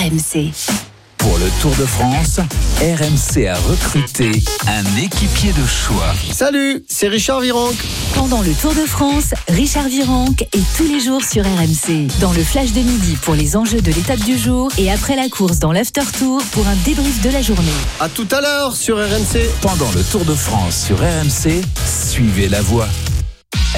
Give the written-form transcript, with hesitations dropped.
RMC. Pour le Tour de France, RMC a recruté un équipier de choix. Salut, c'est Richard Virenque. Pendant le Tour de France, Richard Virenque est tous les jours sur RMC. Dans le flash de midi pour les enjeux de l'étape du jour et après la course dans l'after tour pour un débrief de la journée. À tout à l'heure sur RMC. Pendant le Tour de France sur RMC, suivez la voie.